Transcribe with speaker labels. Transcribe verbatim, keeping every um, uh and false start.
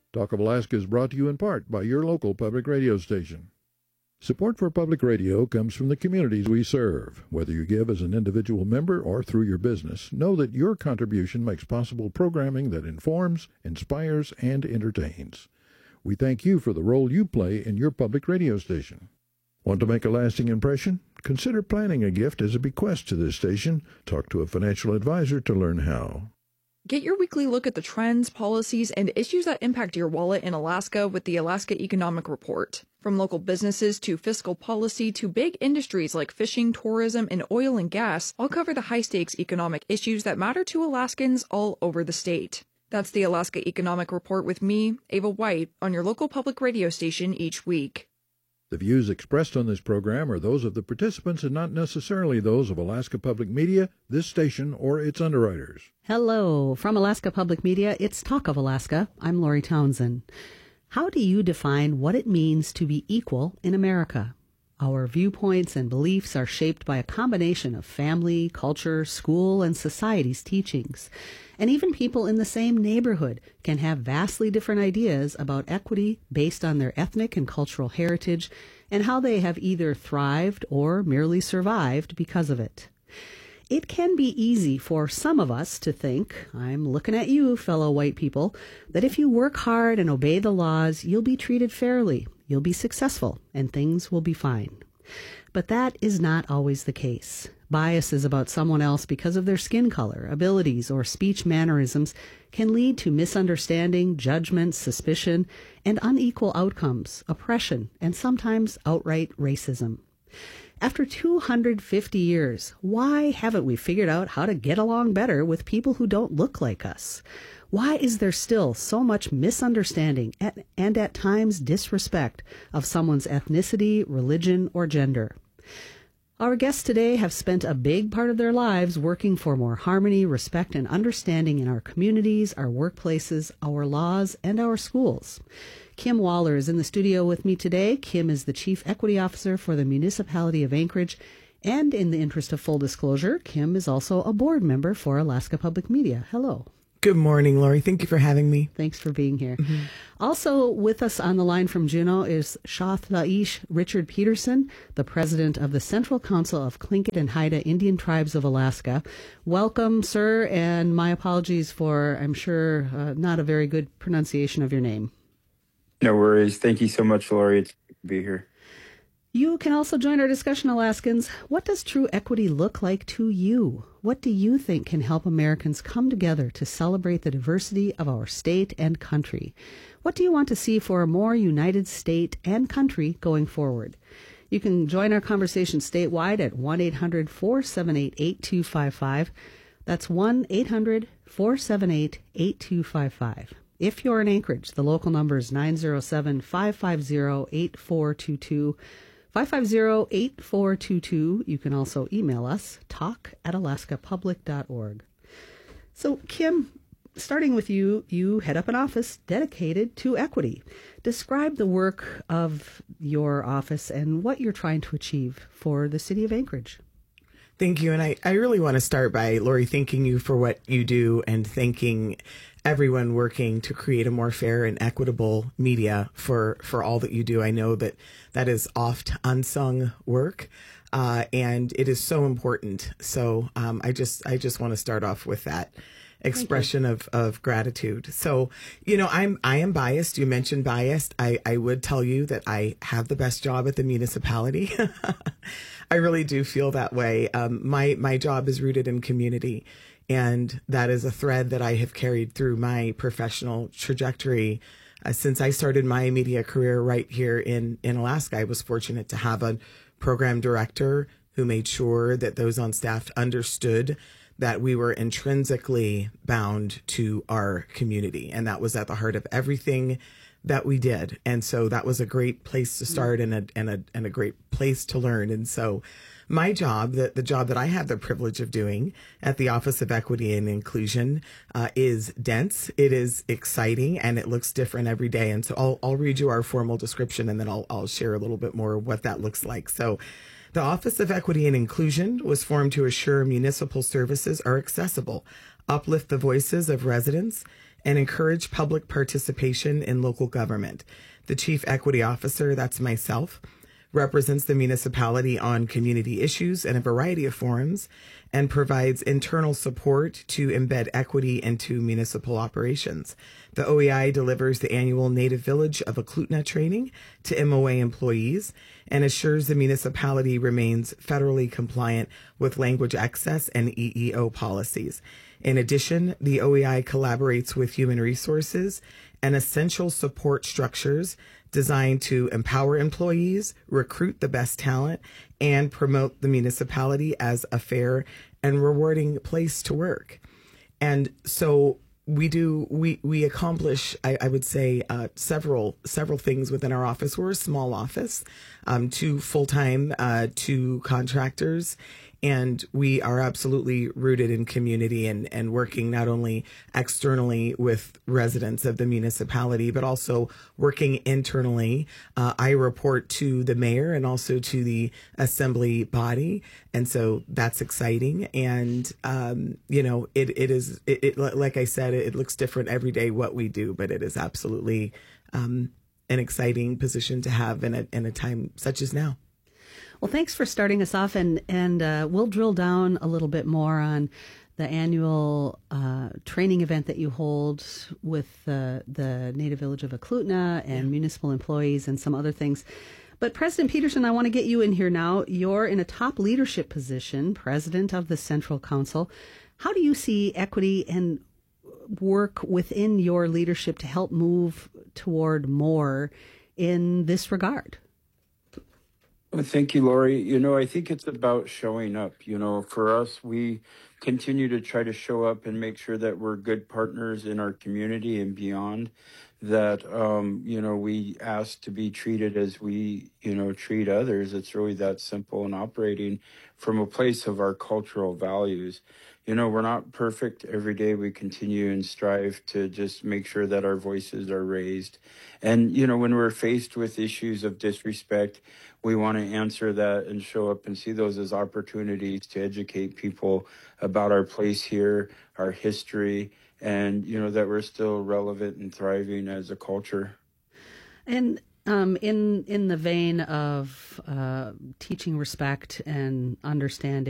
Speaker 1: Talk of Alaska is brought to you in part by your local public radio station. Support for public radio comes from the communities we serve. Whether you give as an individual member or through your business, know that your contribution makes possible programming that informs, inspires, and entertains. We thank you for the role you play in your public radio station. Want to make a lasting impression? Consider planning a gift as a bequest to this station. Talk to a financial advisor to learn how.
Speaker 2: Get your weekly look at the trends, policies, and issues that impact your wallet in Alaska with the Alaska Economic Report. From local businesses to fiscal policy to big industries like fishing, tourism, and oil and gas, I'll cover the high-stakes economic issues that matter to Alaskans all over the state. That's the Alaska Economic Report with me, Ava White, on your local public radio station each week.
Speaker 1: The views expressed on this program are those of the participants and not necessarily those of Alaska Public Media, this station, or its underwriters.
Speaker 3: Hello. From Alaska Public Media, it's Talk of Alaska. I'm Lori Townsend. How do you define what it means to be equal in America? Our viewpoints and beliefs are shaped by a combination of family, culture, school, and society's teachings. And even people in the same neighborhood can have vastly different ideas about equity based on their ethnic and cultural heritage and how they have either thrived or merely survived because of it. It can be easy for some of us to think, I'm looking at you, fellow white people, that if you work hard and obey the laws, you'll be treated fairly, you'll be successful, and things will be fine. But that is not always the case. Biases about someone else because of their skin color, abilities, or speech mannerisms can lead to misunderstanding, judgment, suspicion, and unequal outcomes, oppression, and sometimes outright racism. After two hundred fifty years, why haven't we figured out how to get along better with people who don't look like us? Why is there still so much misunderstanding and, and at times disrespect of someone's ethnicity, religion, or gender? Our guests today have spent a big part of their lives working for more harmony, respect, and understanding in our communities, our workplaces, our laws, and our schools. Kim Waller is in the studio with me today. Kim is the Chief Equity Officer for the Municipality of Anchorage. And in the interest of full disclosure, Kim is also a board member for Alaska Public Media. Hello.
Speaker 4: Good morning, Lori. Thank you for having me.
Speaker 3: Thanks for being here.
Speaker 4: Mm-hmm.
Speaker 3: Also with us on the line from Juneau is Shathlaish Richard Peterson, the president of the Central Council of Tlingit and Haida Indian Tribes of Alaska. Welcome, sir, and my apologies for, I'm sure, uh, not a very good pronunciation of your name.
Speaker 5: No worries. Thank you so much, Lori. It's good to be here.
Speaker 3: You can also join our discussion, Alaskans. What does true equity look like to you? What do you think can help Americans come together to celebrate the diversity of our state and country? What do you want to see for a more united state and country going forward? You can join our conversation statewide at one eight hundred four seven eight eight two five five. That's one eight hundred four seven eight eight two five five. If you're in Anchorage, the local number is nine zero seven, five five zero, eight four two two. five five zero, eight four two two. You can also email us, talk at alaska public dot org. So, Kim, starting with you, you head up an office dedicated to equity. Describe the work of your office and what you're trying to achieve for the city of Anchorage.
Speaker 4: Thank you. And I, I really want to start by, Lori, thanking you for what you do and thanking everyone working to create a more fair and equitable media for, for all that you do. I know that that is oft unsung work, uh, and it is so important. So um, I just I just want to start off with that expression of, of gratitude. So, you know, I'm I am biased. You mentioned biased. I, I would tell you that I have the best job at the municipality. I really do feel that way. Um, my my job is rooted in community. And that is a thread that I have carried through my professional trajectory. Uh, since I started my media career right here in, in Alaska, I was fortunate to have a program director who made sure that those on staff understood that we were intrinsically bound to our community. And that was at the heart of everything that we did. And so that was a great place to start and a, and a, and a great place to learn. And so my job, the, the job that I have the privilege of doing at the Office of Equity and Inclusion, uh, is dense. It is exciting, and it looks different every day. And so I'll, I'll read you our formal description, and then I'll, I'll share a little bit more of what that looks like. So the Office of Equity and Inclusion was formed to assure municipal services are accessible, uplift the voices of residents, and encourage public participation in local government. The Chief Equity Officer, that's myself, represents the municipality on community issues in a variety of forums and provides internal support to embed equity into municipal operations. The O E I delivers the annual Native Village of Eklutna training to M O A employees and assures the municipality remains federally compliant with language access and E E O policies. In addition, the O E I collaborates with human resources and essential support structures designed to empower employees, recruit the best talent, and promote the municipality as a fair and rewarding place to work. And so we do, we, we accomplish, I, I would say, uh, several, several things within our office. We're a small office, um, two full-time, uh, two contractors. And we are absolutely rooted in community and, and working not only externally with residents of the municipality, but also working internally. Uh, I report to the mayor and also to the assembly body. And so that's exciting. And, um, you know, it, it is, it, it, like I said, it, it looks different every day what we do, but it is absolutely um, an exciting position to have in a, in a time such as now.
Speaker 3: Well, thanks for starting us off, and, and uh, we'll drill down a little bit more on the annual uh, training event that you hold with uh, the Native Village of Eklutna and yeah. municipal employees and some other things. But President Peterson, I want to get you in here now. You're in a top leadership position, president of the Central Council. How do you see equity and work within your leadership to help move toward more in this regard?
Speaker 5: Well, thank you, Lori. You know, I think it's about showing up. You know, for us, we continue to try to show up and make sure that we're good partners in our community and beyond. That, um, you know, we ask to be treated as we, you know, treat others. It's really that simple, and operating from a place of our cultural values. You know, we're not perfect. Every day we continue and strive to just make sure that our voices are raised. And, you know, when we're faced with issues of disrespect, we want to answer that and show up and see those as opportunities to educate people about our place here, our history, and, you know, that we're still relevant and thriving as a culture.
Speaker 3: And um, in in the vein of uh, teaching respect and understanding